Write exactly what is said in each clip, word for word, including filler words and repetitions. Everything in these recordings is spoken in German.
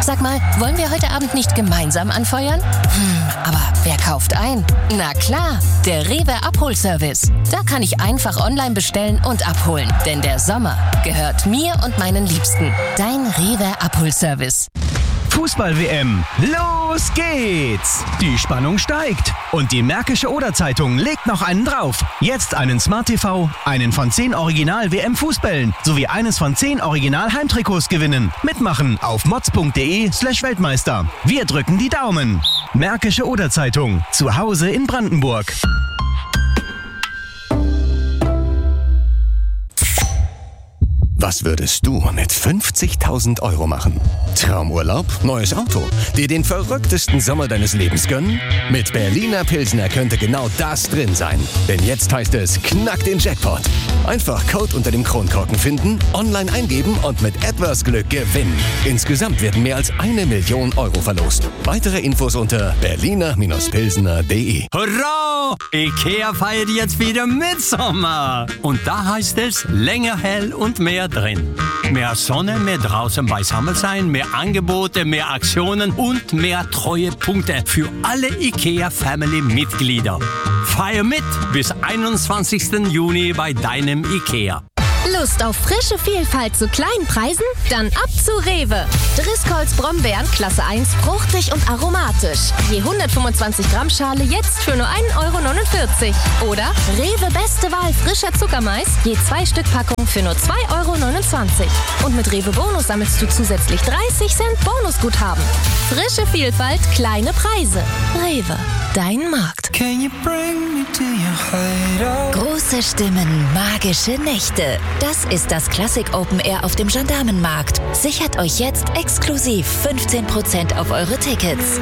Sag mal, wollen wir heute Abend nicht gemeinsam anfeuern? Hm, aber wer kauft ein? Na klar, der Rewe Abholservice. Da kann ich einfach online bestellen und abholen. Denn der Sommer gehört mir und meinen Liebsten. Dein Rewe Abholservice. Fußball-W M. Los geht's! Die Spannung steigt und die Märkische Oder-Zeitung legt noch einen drauf. Jetzt einen Smart T V, einen von zehn Original-W M-Fußbällen sowie eines von zehn Original-Heimtrikots gewinnen. Mitmachen auf mods.de slash Weltmeister. Wir drücken die Daumen. Märkische Oder-Zeitung. Zu Hause in Brandenburg. Was würdest du mit fünfzigtausend Euro machen? Traumurlaub? Neues Auto? Dir den verrücktesten Sommer deines Lebens gönnen? Mit Berliner Pilsner könnte genau das drin sein. Denn jetzt heißt es, knack den Jackpot. Einfach Code unter dem Kronkorken finden, online eingeben und mit etwas Glück gewinnen. Insgesamt werden mehr als eine Million Euro verlost. Weitere Infos unter berliner pilsner punkt de. Hurra! IKEA feiert jetzt wieder Mitsommer. Und da heißt es, länger hell und mehr drin. Mehr Sonne, mehr draußen beisammen sein, mehr Angebote, mehr Aktionen und mehr Treuepunkte für alle IKEA-Family-Mitglieder. Feier mit bis einundzwanzigsten Juni bei deinem IKEA. Lust auf frische Vielfalt zu kleinen Preisen? Dann ab zu Rewe. Driscolls Brombeeren Klasse eins, fruchtig und aromatisch. Je hundertfünfundzwanzig Gramm Schale jetzt für nur ein Euro neunundvierzig. Oder Rewe Beste Wahl frischer Zuckermais, je zwei Stück Packung für nur zwei Euro neunundzwanzig. Und mit Rewe Bonus sammelst du zusätzlich dreißig Cent Bonusguthaben. Frische Vielfalt, kleine Preise. Rewe, dein Markt. Can you bring me to your hideout? Große Stimmen, magische Nächte. Das ist das Classic Open Air auf dem Gendarmenmarkt. Sichert euch jetzt exklusiv fünfzehn Prozent auf eure Tickets.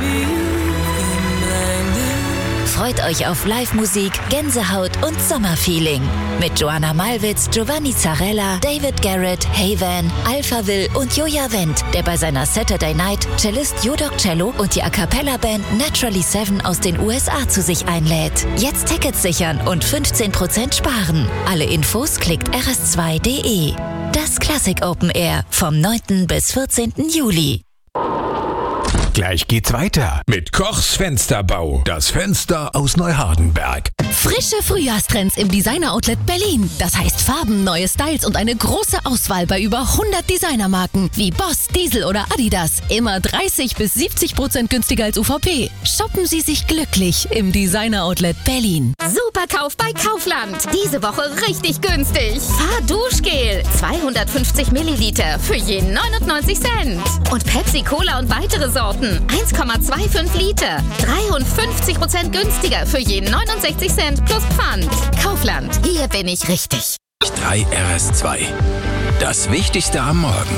Freut euch auf Live-Musik, Gänsehaut und Sommerfeeling. Mit Joanna Malwitz, Giovanni Zarella, David Garrett, Hayvan, Alphaville und Joja Wendt, der bei seiner Saturday Night Cellist Judok Cello und die A Cappella-Band Naturally Seven aus den U S A zu sich einlädt. Jetzt Tickets sichern und fünfzehn Prozent sparen. Alle Infos klickt r s zwei punkt de. Das Classic Open Air vom neunten bis vierzehnten Juli. Gleich geht's weiter mit Kochs Fensterbau. Das Fenster aus Neuhardenberg. Frische Frühjahrstrends im Designer-Outlet Berlin. Das heißt Farben, neue Styles und eine große Auswahl bei über hundert Designermarken wie Boss, Diesel oder Adidas. Immer dreißig bis siebzig Prozent günstiger als U V P. Shoppen Sie sich glücklich im Designer-Outlet Berlin. Superkauf bei Kaufland. Diese Woche richtig günstig. Fahrduschgel. zweihundertfünfzig Milliliter für je neunundneunzig Cent. Und Pepsi Cola und weitere Sorten. eins Komma fünfundzwanzig Liter. dreiundfünfzig Prozent günstiger für je neunundsechzig Cent plus Pfand. Kaufland. Hier bin ich richtig. drei R S zwei. Das Wichtigste am Morgen.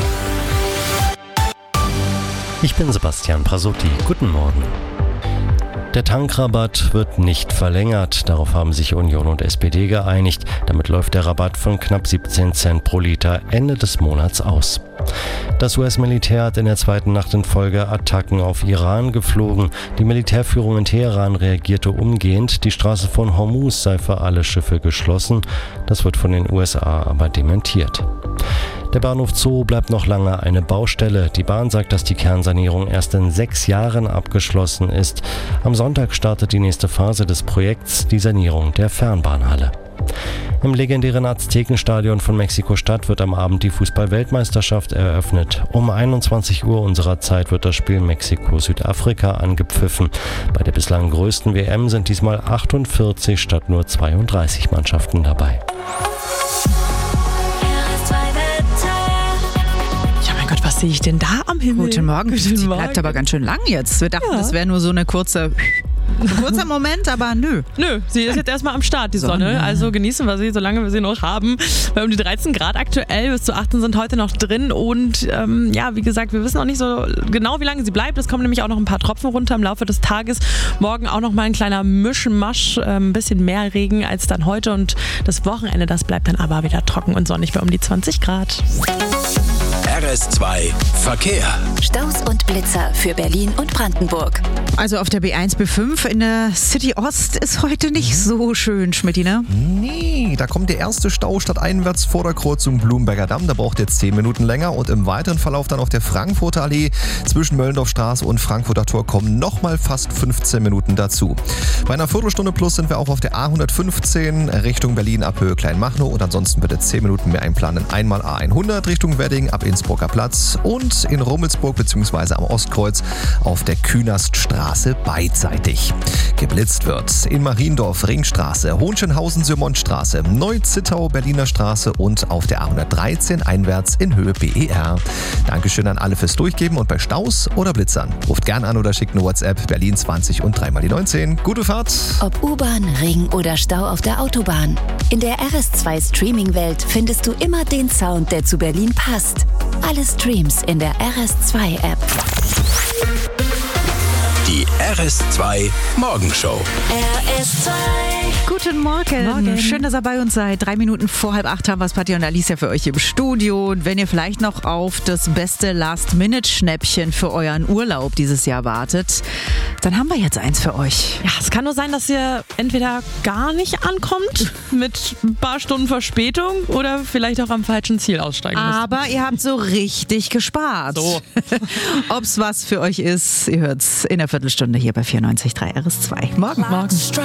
Ich bin Sebastian Prasotti. Guten Morgen. Der Tankrabatt wird nicht verlängert. Darauf haben sich Union und S P D geeinigt. Damit läuft der Rabatt von knapp siebzehn Cent pro Liter Ende des Monats aus. Das U S-Militär hat in der zweiten Nacht in Folge Attacken auf Iran geflogen. Die Militärführung in Teheran reagierte umgehend. Die Straße von Hormuz sei für alle Schiffe geschlossen. Das wird von den U S A aber dementiert. Der Bahnhof Zoo bleibt noch lange eine Baustelle. Die Bahn sagt, dass die Kernsanierung erst in sechs Jahren abgeschlossen ist. Am Sonntag startet die nächste Phase des Projekts, die Sanierung der Fernbahnhalle. Im legendären Aztekenstadion von Mexiko-Stadt wird am Abend die Fußball-Weltmeisterschaft eröffnet. Um einundzwanzig Uhr unserer Zeit wird das Spiel Mexiko-Südafrika angepfiffen. Bei der bislang größten W M sind diesmal achtundvierzig statt nur zweiunddreißig Mannschaften dabei. Was sehe ich denn da am Himmel? Guten Morgen. Guten Die Morgen. bleibt aber ganz schön lang jetzt. Wir dachten, Ja. das wäre nur so eine kurze, ein kurzer Moment, aber nö. Nö, sie ist jetzt erstmal am Start, die Sonne. Sonne. Also genießen wir sie, solange wir sie noch haben. Weil um die dreizehn Grad aktuell, bis zu achtzehn sind heute noch drin. Und ähm, ja, wie gesagt, wir wissen noch nicht so genau, wie lange sie bleibt. Es kommen nämlich auch noch ein paar Tropfen runter im Laufe des Tages. Morgen auch noch mal ein kleiner Mischmasch, äh, ein bisschen mehr Regen als dann heute. Und das Wochenende, das bleibt dann aber wieder trocken und sonnig bei um die zwanzig Grad. R S zwei Verkehr. Staus und Blitzer für Berlin und Brandenburg. Also auf der B eins, B fünf in der City Ost ist heute nicht so schön, Schmidti, ne? Nee, da kommt der erste Stau stadteinwärts vor der Kreuzung Blumberger Damm. Da braucht jetzt zehn Minuten länger. Und im weiteren Verlauf dann auf der Frankfurter Allee zwischen Möllendorfstraße und Frankfurter Tor kommen nochmal fast fünfzehn Minuten dazu. Bei einer Viertelstunde plus sind wir auch auf der A hundertfünfzehn Richtung Berlin ab Höhe Kleinmachnow. Und ansonsten bitte zehn Minuten mehr einplanen. Einmal A hundert Richtung Wedding ab Innsbrucker Platz und in Rummelsburg bzw. am Ostkreuz auf der Künaststraße beidseitig. Geblitzt wird in Mariendorf, Ringstraße, Hohenschönhausen-Syrmont-Straße, Neu-Zittau, Berliner Straße und auf der A hundertdreizehn einwärts in Höhe B E R. Dankeschön an alle fürs Durchgeben und bei Staus oder Blitzern. Ruft gern an oder schickt eine WhatsApp Berlin zwanzig und dreimal die neunzehn. Gute Fahrt! Ob U-Bahn, Ring oder Stau auf der Autobahn. In der R S zwei Streaming-Welt findest du immer den Sound, der zu Berlin passt. Alle Streams in der R S zwei App. Die R S zwei Morgenshow. R S zwei. Guten Morgen. Morgen. Schön, dass ihr bei uns seid. Drei Minuten vor halb acht haben wir Patti und Alicia für euch im Studio. Und wenn ihr vielleicht noch auf das beste Last-Minute-Schnäppchen für euren Urlaub dieses Jahr wartet, dann haben wir jetzt eins für euch. Ja, es kann nur sein, dass ihr entweder gar nicht ankommt mit ein paar Stunden Verspätung oder vielleicht auch am falschen Ziel aussteigen müsst. Aber ihr habt so richtig gespart. So. Ob's was für euch ist, ihr hört's in der Viertelstunde hier bei vierundneunzig Komma drei R S zwei. Morgen. Morgen.